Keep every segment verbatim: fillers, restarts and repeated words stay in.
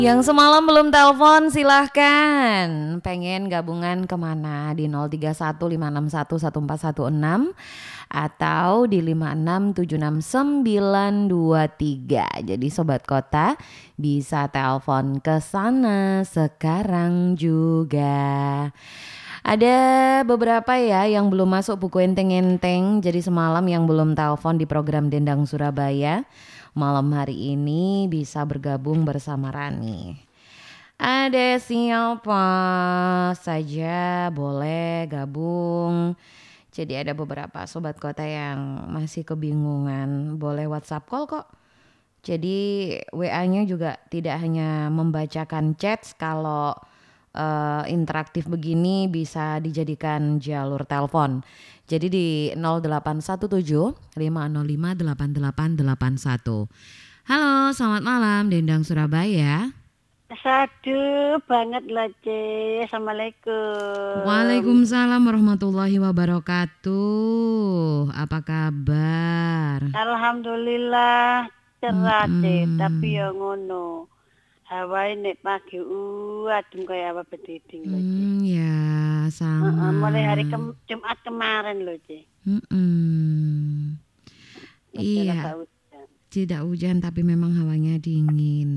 Yang semalam belum telepon silahkan. Pengen gabungan kemana? Di nol tiga satu lima enam satu satu empat satu enam atau di lima enam tujuh enam sembilan dua tiga. Jadi Sobat Kota bisa telepon ke sana sekarang juga. Ada beberapa ya yang belum masuk buku enteng-enteng. Jadi semalam yang belum telepon di program Dendang Surabaya, malam hari ini bisa bergabung bersama Rani. Ada siapa saja boleh gabung. Jadi ada beberapa Sobat Kota yang masih kebingungan, boleh WhatsApp call kok. Jadi W A-nya juga tidak hanya membacakan chat, kalau uh, interaktif begini bisa dijadikan jalur telepon. Jadi di nol delapan satu tujuh lima nol lima delapan delapan delapan satu. Halo, selamat malam Dendang Surabaya. Sadu banget lah Ce. Assalamualaikum. Waalaikumsalam warahmatullahi wabarakatuh. Apa kabar? Alhamdulillah cerah Ce, Mm-mm. tapi ya ngono. Hawae nek pagi uh adem kaya apa bediding lho Ce. Hmm, ya sama. Heeh, mulai hari ke- Jumat kemarin lho Ce. Mm-mm. Betul Iya, agak hujan. tidak hujan tapi memang hawanya dingin.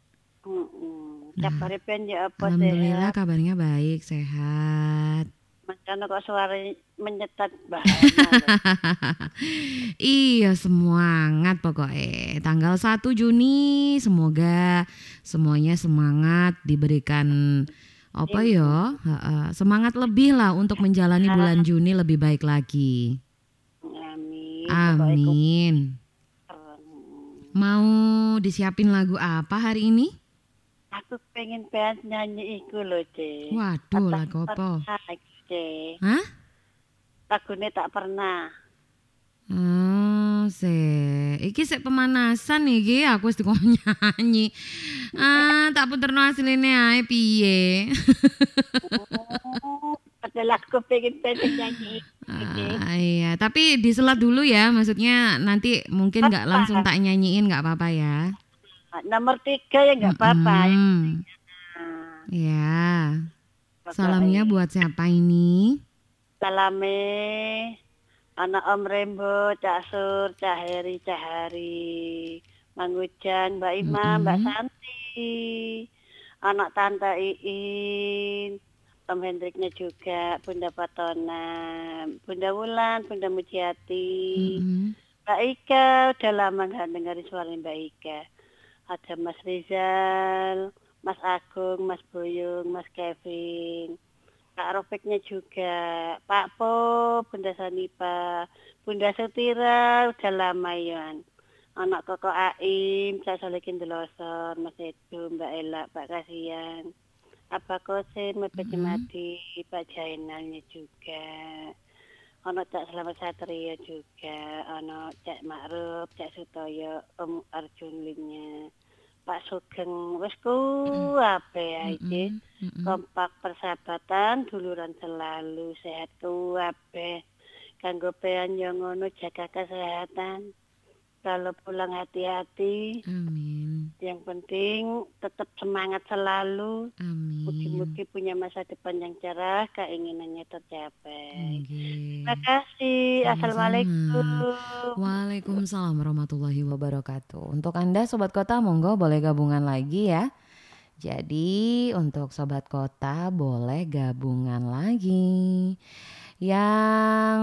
Heeh. Nah, Kabare ben ya apa Alhamdulillah sehat. kabarnya baik, sehat. Makanya kok suara menyetat bahana lho. Iya, semangat pokoknya. Tanggal satu Juni semoga semuanya semangat, diberikan apa ya? Ha-ha, semangat lebih lah untuk menjalani bulan Juni lebih baik lagi. Amin. Pokoknya Amin. keren. Mau disiapin lagu apa hari ini? Aku pengen banget nyanyi iku lho, Ce. Waduh, Tak lagu apa? pernah, Ce. Hah? Lagune tak pernah. Oh, se, iki sik pemanasan iki aku wis dikon nyanyi. Ah, tak puterno asline ae piye. Oh, padahal aku pengen banget nyanyi iku, Ce. Ah, iya, tapi diselat dulu ya, maksudnya nanti mungkin nggak langsung Apa? tak nyanyiin, nggak apa-apa ya. Nomor tiga ya nggak apa-apa. Mm-mm. Nah, Ya, salamnya pokoknya. buat siapa ini? Salame, anak Om Rembo, Cak Sur, Cak Heri, Cak Hari, Mang Ujan, Mbak Ima, Mbak Mm-mm. Santi, anak Tante Iin, Om Hendriknya juga, Bunda Patona, Bunda Wulan, Bunda Mujiati, Mm-mm. Mbak Ika, udah lama nggak dengerin suara Mbak Ika. Ada Mas Rizal, Mas Agung, Mas Boyong, Mas Kevin, Kak Rofiknya juga, Pak Po, Bunda Sanipa, Bunda Setira, udah lama ya. Anak Koko Aim, Cak Solikin Delosor, Mas Edu, Mbak Ella, Pak Kasian, Apa Kosin, Mbak Mm-mm. Pecemati, Pak Jainalnya juga. Ono Cak Selamat Satria juga, ono Cak Ma'ruf, Cak Sutoyo, Om Arjun Limnya, Pak Sugeng, wis kuwabe aja. Mm-mm. Mm-mm. Kompak persahabatan, duluran selalu sehat kuwabe. Kanggo pean yang ngono jaga kesehatan. Kalau pulang hati-hati. Amin. Yang penting tetap semangat selalu. Amin. Mugi-mugi punya masa depan yang cerah, keinginannya tercapai. Oke. Terima kasih. Sama-sama. Assalamualaikum. Waalaikumsalam warahmatullahi wabarakatuh. Untuk Anda Sobat Kota monggo boleh gabungan lagi ya. Jadi untuk Sobat Kota boleh gabungan lagi. Yang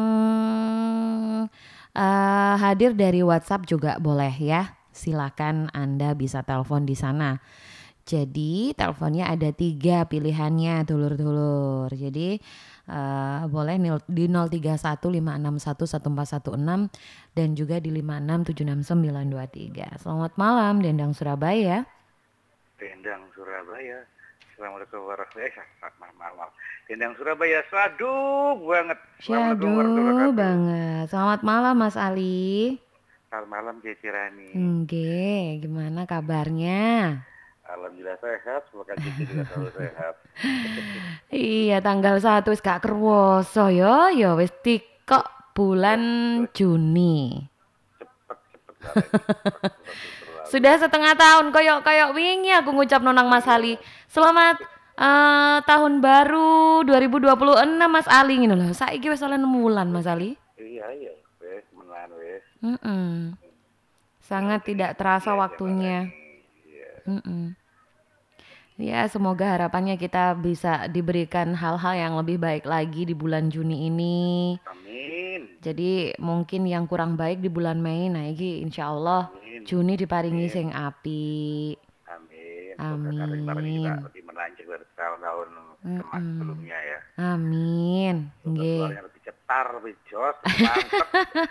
uh, hadir dari WhatsApp juga boleh ya. Silakan Anda bisa telepon di sana. Jadi teleponnya ada tiga pilihannya dulur-dulur. Jadi uh, boleh di nol tiga satu lima enam satu satu empat satu enam dan juga di lima enam tujuh enam sembilan dua tiga. Selamat malam Dendang Surabaya. Dendang Surabaya. Assalamualaikum warahmatullahi wabarakatuh. Dendang Surabaya, sadu banget. Syadu banget. Selamat malam Mas Ali. Selamat malam Cici Rani. Oke, gimana kabarnya? Alhamdulillah sehat, semoga Cici juga selalu sehat. Iya, tanggal satu wis gak kerwoso yo, yo wis tikok bulan Ya, Juni. Cepet cepet banget. Sudah setengah tahun koyok koyok wingi aku ngucap nonang Mas Ali. Selamat uh, tahun baru dua ribu dua puluh enam Mas Ali ngene lho. Saiki wis oleh enam bulan Mas Ali. Iya iya, wes menan wes. Mm-mm. Sangat tidak terasa waktunya. Mm-mm. Ya, semoga harapannya kita bisa diberikan hal-hal yang lebih baik lagi di bulan Juni ini. Amin. Jadi mungkin yang kurang baik di bulan Mei, nah iki insya Allah Amin. Juni diparingi sing api. Amin. Amin. Semoga kemarin kita lebih menanjak dari tahun-tahun kemas sebelumnya ya. Amin. Nggih. Suaranya lebih cetar, lebih jos, mantep.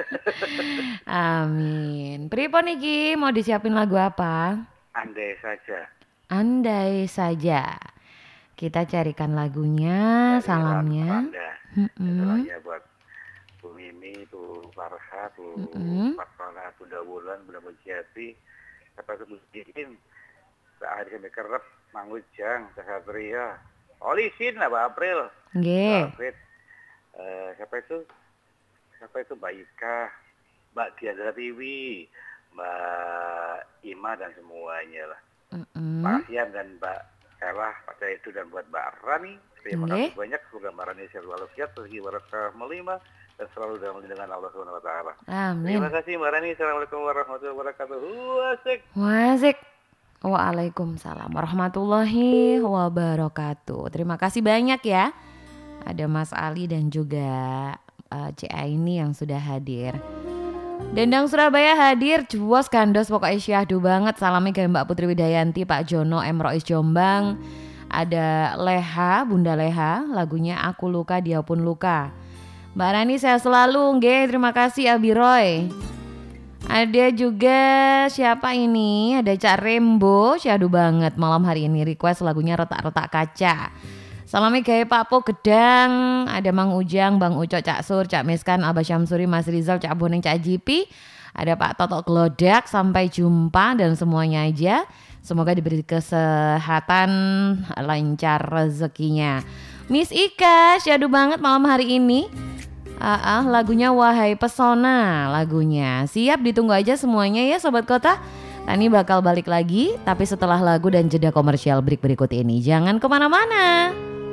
Amin. Pripun iki mau disiapin lagu apa? Andai saja. Andai saja. Kita carikan lagunya, Dari salamnya. Mm-hmm. Buat Bu Mimi, Bu Farha, Bu Mm-hmm. Fatona, Bu Dawulan, Bu Mujiati, siapa itu Bu Jiin, Sehari Kami Kerep, Mang Ujang, Satria, Olisin lah, Mbak April. Nggih. Uh, siapa itu? Siapa itu Mbak Ika, Mbak Diandra Tiwi, Mbak Ima dan semuanya lah. Mm-hmm. Pak Asian dan Mbak Ella, Pak Caidu dan buat Mbak Rani. Terima Nggih. kasih banyak. Semoga Mbak Rani selalu walafiat, rezeki barakah melima dan selalu dalam lindungan Allah Subhanahu wa taala. Amin. Terima kasih Mbak Rani. Assalamualaikum warahmatullahi wabarakatuh. Wasik. Wasik. Waalaikumsalam warahmatullahi wabarakatuh. Terima kasih banyak ya. Ada Mas Ali dan juga uh, C A ini yang sudah hadir. Dendang Surabaya hadir, juos kandos pokoknya syahdu banget. Salami ke Mbak Putri Widayanti, Pak Jono, M. Rois Jombang. Ada Leha, Bunda Leha, lagunya Aku Luka Dia Pun Luka. Mbak Rani saya selalu, nggih, terima kasih Abi Roy. Ada juga siapa ini? Ada Cak Rembo, syahdu banget malam hari ini request lagunya Retak-Retak Kaca. Salami gaya Pak Po Gedang, ada Mang Ujang, Bang Ucok, Cak Sur, Cak Miskan, Abah Syamsuri, Mas Rizal, Cak Boneng, Cak Jipi. Ada Pak Totok Gelodak, sampai jumpa dan semuanya aja. Semoga diberi kesehatan, lancar rezekinya. Miss Ika, syahdu banget malam hari ini. Ah, ah, lagunya Wahai Pesona, lagunya. Siap ditunggu aja semuanya ya Sobat Kota. Tani bakal balik lagi, tapi setelah lagu dan jeda komersial break berikut ini. Jangan kemana-mana.